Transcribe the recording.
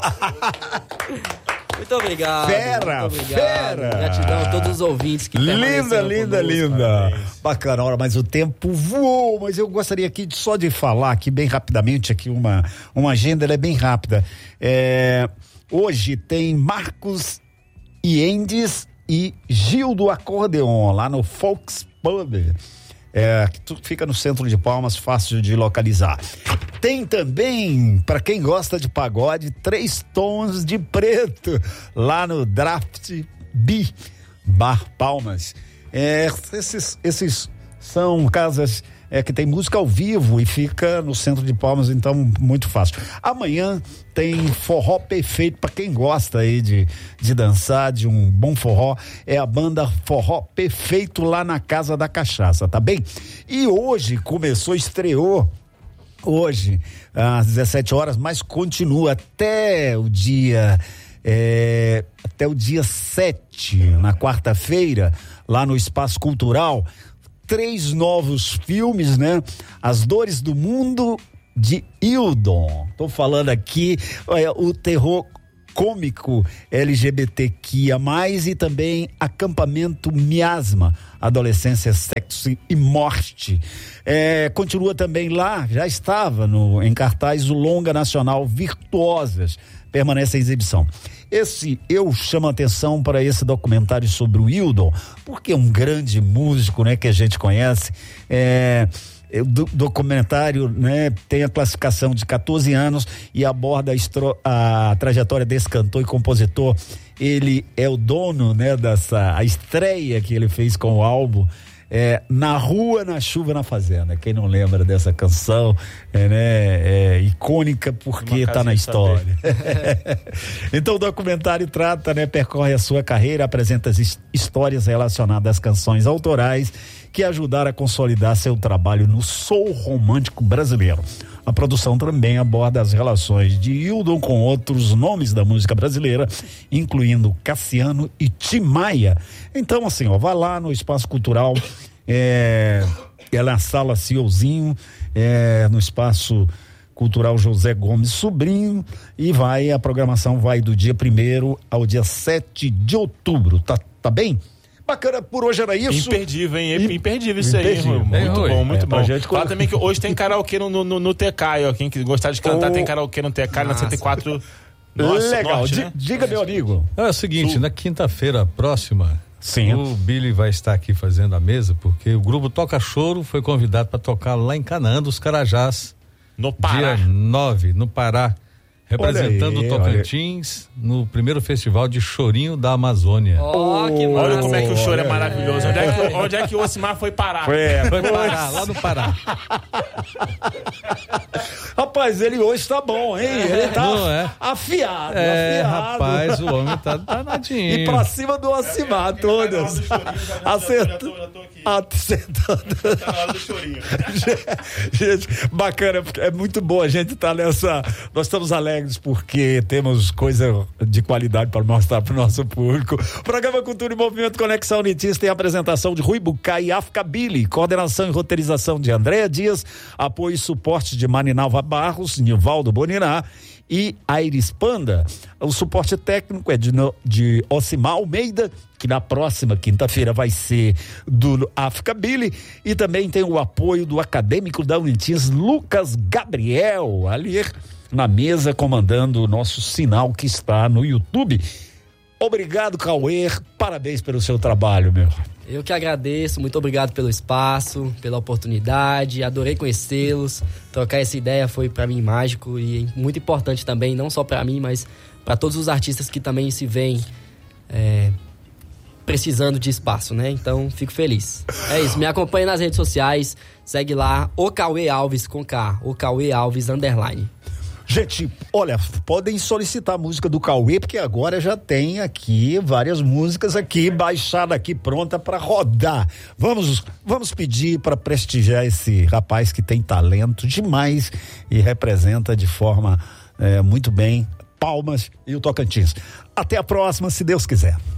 Muito obrigado. Fera. Gratidão a todos os ouvintes que Linda. Bacana, mas o tempo voou, mas eu gostaria aqui só de falar aqui bem rapidamente aqui uma agenda, ela é bem rápida. Hoje tem Marcos Iendes e Gil do Acordeon lá no Folks Pub. Que tudo fica no centro de Palmas, fácil de localizar. Tem também, para quem gosta de pagode, 3 Tons de Preto, lá no Draft B, Bar Palmas. Esses são casas que tem música ao vivo e fica no centro de Palmas, então muito fácil. Amanhã tem forró perfeito para quem gosta aí de dançar, de um bom forró, é a banda Forró Perfeito lá na Casa da Cachaça, tá bem? E hoje estreou hoje às 17 horas, mas continua até o dia 7, na quarta-feira, lá no Espaço Cultural, 3 novos filmes, né? As Dores do Mundo, de Hildon. Tô falando aqui, o terror cômico LGBTQIA+, e também Acampamento Miasma, Adolescência, Sexo e Morte. Continua também lá, já estava em cartaz, o longa nacional Virtuosas, permanece em exibição. Eu chamo a atenção para esse documentário sobre o Hildon, porque é um grande músico, né, que a gente conhece. O documentário, né, tem a classificação de 14 anos e aborda a trajetória desse cantor e compositor. Ele é o dono, né, a estreia que ele fez com o álbum Na Rua, na Chuva, na Fazenda. Quem não lembra dessa canção, né, icônica porque tá na história. Então o documentário trata, né, percorre a sua carreira, apresenta as histórias relacionadas às canções autorais que ajudaram a consolidar seu trabalho no soul romântico brasileiro. A produção também aborda as relações de Hildon com outros nomes da música brasileira, incluindo Cassiano e Tim Maia. Então, assim, vai lá no Espaço Cultural, é na Sala Ciozinho, no Espaço Cultural José Gomes Sobrinho, e a programação vai do dia 1º ao dia 7 de outubro, tá bem? Bacana, por hoje era isso. Imperdível, hein? Imperdível isso aí, irmão. Muito bom. Fala também que hoje tem karaokê no TK, ó. Quem gostar de cantar tem karaokê no TK, na 104. Legal, Norte, né? Diga, meu amigo. É o seguinte, na quinta-feira próxima, sim, o Billy vai estar aqui fazendo a mesa, porque o grupo Toca Choro foi convidado para tocar lá em Canaã dos Carajás. No Pará. Dia 9, no Pará. Representando o Tocantins no primeiro festival de chorinho da Amazônia. Que olha como é que o choro é maravilhoso. Onde é que o Osimar foi parar? Foi parar, lá no Pará. Rapaz, ele hoje tá bom, hein? Ele tá afiado. Rapaz, o homem tá danadinho. E pra cima do Osimar, todas. Acertando. Tá na hora do chorinho. Gente, bacana, porque é muito bom a gente tá nessa. Nós estamos alegres porque temos coisa de qualidade para mostrar para o nosso público. Programa Cultura e Movimento Conexão Unitis tem a apresentação de Rui Bucay e África Billy, coordenação e roteirização de Andréa Dias, apoio e suporte de Marinalva Barros, Nivaldo Boniná e Aires Panda. O suporte técnico é de Osimar Almeida, que na próxima quinta-feira vai ser do África Billy, e também tem o apoio do acadêmico da Unitis, Lucas Gabriel, ali na mesa, comandando o nosso sinal que está no YouTube. Obrigado, Cauê, parabéns pelo seu trabalho, meu. Eu que agradeço, muito obrigado pelo espaço, pela oportunidade, adorei conhecê-los, trocar essa ideia foi para mim mágico e muito importante também, não só para mim, mas para todos os artistas que também se veem precisando de espaço, né? Então, fico feliz. É isso, me acompanhe nas redes sociais, segue lá, o Cauê Alves com K, o Cauê Alves _. Gente, olha, podem solicitar a música do Cauê, porque agora já tem aqui várias músicas aqui, baixada aqui, pronta para rodar. Vamos pedir para prestigiar esse rapaz que tem talento demais e representa de forma muito bem Palmas e o Tocantins. Até a próxima, se Deus quiser.